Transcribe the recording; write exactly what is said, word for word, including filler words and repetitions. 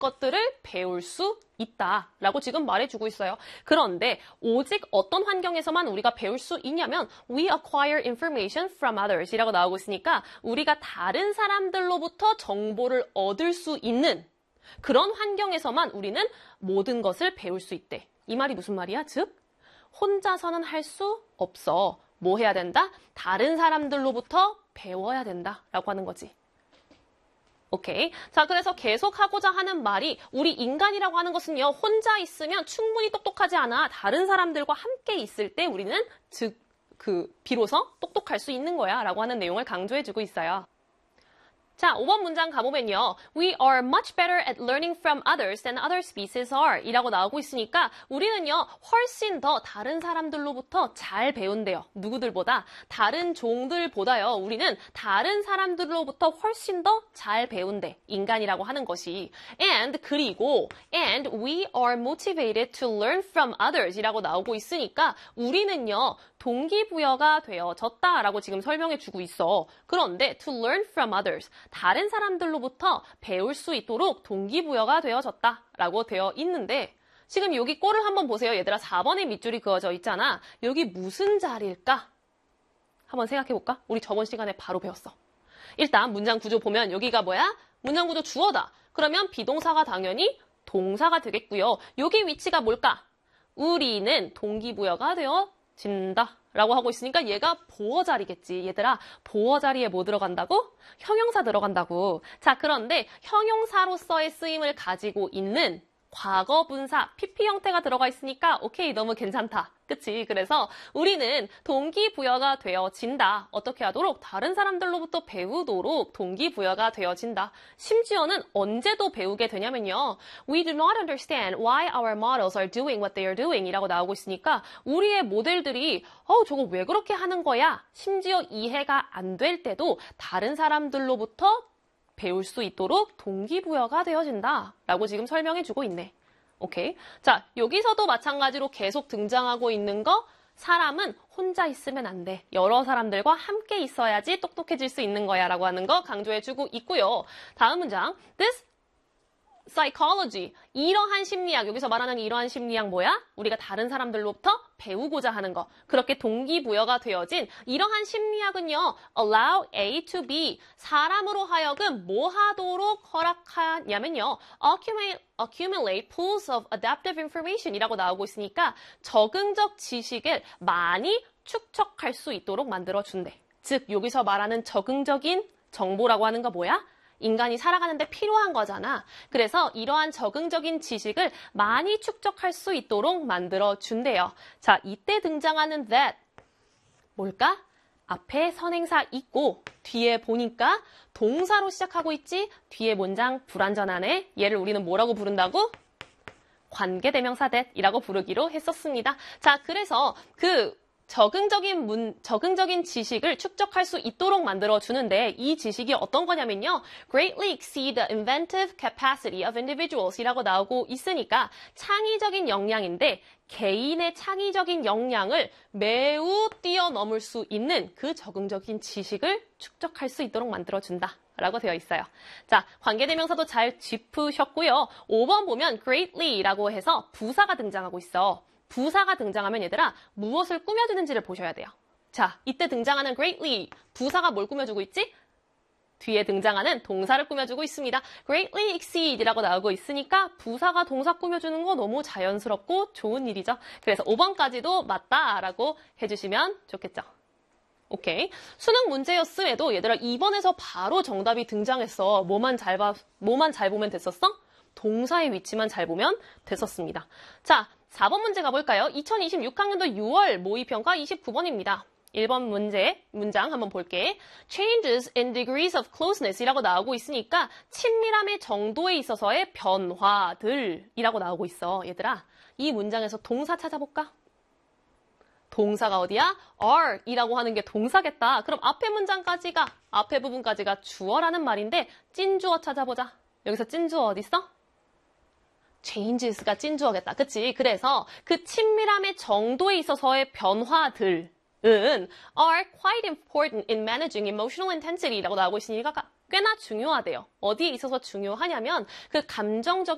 것들을 배울 수 있다라고 지금 말해주고 있어요. 그런데 오직 어떤 환경에서만 우리가 배울 수 있냐면 we acquire information from others 이라고 나오고 있으니까 우리가 다른 사람들로부터 정보를 얻을 수 있는 그런 환경에서만 우리는 모든 것을 배울 수 있대. 이 말이 무슨 말이야? 즉 혼자서는 할 수 없어. 뭐 해야 된다? 다른 사람들로부터 배워야 된다라고 하는 거지. 오케이. 자, 그래서 계속 하고자 하는 말이 우리 인간이라고 하는 것은요. 혼자 있으면 충분히 똑똑하지 않아. 다른 사람들과 함께 있을 때 우리는 즉, 그 비로소 똑똑할 수 있는 거야 라고 하는 내용을 강조해주고 있어요. 자, 오 번 문장 가보면요. We are much better at learning from others than other species are 이라고 나오고 있으니까 우리는요. 훨씬 더 다른 사람들로부터 잘 배운대요. 누구들보다? 다른 종들보다요. 우리는 다른 사람들로부터 훨씬 더 잘 배운대. 인간이라고 하는 것이. And 그리고 and we are motivated to learn from others 이라고 나오고 있으니까 우리는요. 동기부여가 되어졌다라고 지금 설명해주고 있어. 그런데 to learn from others 다른 사람들로부터 배울 수 있도록 동기부여가 되어졌다라고 되어 있는데 지금 여기 꼴을 한번 보세요. 얘들아 사 번에 밑줄이 그어져 있잖아. 여기 무슨 자리일까? 한번 생각해볼까? 우리 저번 시간에 바로 배웠어. 일단 문장 구조 보면 여기가 뭐야? 문장 구조 주어다. 그러면 비동사가 당연히 동사가 되겠고요. 여기 위치가 뭘까? 우리는 동기부여가 되어진다. 라고 하고 있으니까 얘가 보어 자리겠지. 얘들아, 보어 자리에 뭐 들어간다고? 형용사 들어간다고. 자, 그런데 형용사로서의 쓰임을 가지고 있는 과거 분사, 피피 형태가 들어가 있으니까 오케이, 너무 괜찮다. 그치? 그래서 우리는 동기부여가 되어진다. 어떻게 하도록? 다른 사람들로부터 배우도록 동기부여가 되어진다. 심지어는 언제도 배우게 되냐면요. We do not understand why our models are doing what they are doing 이라고 나오고 있으니까 우리의 모델들이 어, 저거 왜 그렇게 하는 거야? 심지어 이해가 안 될 때도 다른 사람들로부터 배울 수 있도록 동기부여가 되어진다. 라고 지금 설명해주고 있네. 오케이. 자, 여기서도 마찬가지로 계속 등장하고 있는 거 사람은 혼자 있으면 안 돼. 여러 사람들과 함께 있어야지 똑똑해질 수 있는 거야 라고 하는 거 강조해주고 있고요. 다음 문장. This psychology. 이러한 심리학. 여기서 말하는 이러한 심리학 뭐야? 우리가 다른 사람들로부터 배우고자 하는 거. 그렇게 동기부여가 되어진 이러한 심리학은요. allow A to B. 사람으로 하여금 뭐 하도록 허락하냐면요. accumulate, accumulate pools of adaptive information 이라고 나오고 있으니까 적응적 지식을 많이 축적할 수 있도록 만들어준대. 즉 여기서 말하는 적응적인 정보라고 하는 거 뭐야? 인간이 살아가는데 필요한 거잖아. 그래서 이러한 적응적인 지식을 많이 축적할 수 있도록 만들어준대요. 자, 이때 등장하는 that 뭘까? 앞에 선행사 있고 뒤에 보니까 동사로 시작하고 있지? 뒤에 문장 불완전하네. 얘를 우리는 뭐라고 부른다고? 관계대명사 that이라고 부르기로 했었습니다. 자, 그래서 그 적응적인 문, 적응적인 지식을 축적할 수 있도록 만들어주는데 이 지식이 어떤 거냐면요. greatly exceed the inventive capacity of individuals 이라고 나오고 있으니까 창의적인 역량인데 개인의 창의적인 역량을 매우 뛰어넘을 수 있는 그 적응적인 지식을 축적할 수 있도록 만들어준다. 라고 되어 있어요. 자, 관계대명사도 잘 짚으셨고요. 오 번 보면 greatly라고 해서 부사가 등장하고 있어. 부사가 등장하면 얘들아 무엇을 꾸며주는지를 보셔야 돼요. 자, 이때 등장하는 greatly 부사가 뭘 꾸며주고 있지? 뒤에 등장하는 동사를 꾸며주고 있습니다. greatly exceed이라고 나오고 있으니까 부사가 동사 꾸며주는 거 너무 자연스럽고 좋은 일이죠. 그래서 오 번까지도 맞다라고 해주시면 좋겠죠. 오케이. 수능 문제였음에도 얘들아 이 번에서 바로 정답이 등장했어. 뭐만 잘 봐, 뭐만 잘 보면 됐었어? 동사의 위치만 잘 보면 됐었습니다. 자, 사 번 문제 가볼까요? 이천이십육 학년도 유월 모의평가 이십구 번입니다. 일 번 문제, 문장 한번 볼게. Changes in degrees of closeness 이라고 나오고 있으니까 친밀함의 정도에 있어서의 변화들이라고 나오고 있어. 얘들아, 이 문장에서 동사 찾아볼까? 동사가 어디야? are 이라고 하는 게 동사겠다. 그럼 앞에 문장까지가, 앞에 부분까지가 주어라는 말인데 찐주어 찾아보자. 여기서 찐주어 어디 있어? changes가 찐주어겠다. 그치? 그래서 그 친밀함의 정도에 있어서의 변화들은 are quite important in managing emotional intensity라고 나오고 있으니까 꽤나 중요하대요. 어디에 있어서 중요하냐면 그 감정적인